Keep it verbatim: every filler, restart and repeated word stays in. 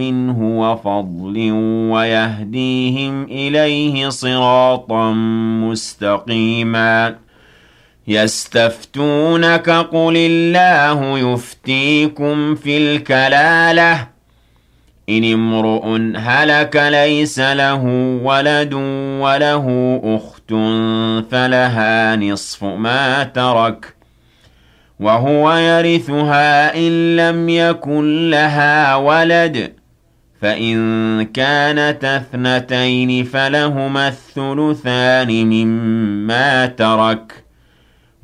منه وفضل ويهديهم إليه صراطا مستقيما يستفتونك قل الله يفتيكم في الكلالة إن امرؤ هلك ليس له ولد وله أخت فلها نصف ما ترك وهو يرثها إن لم يكن لها ولد فإن كانتا اثنتين فلهما الثلثان مما ترك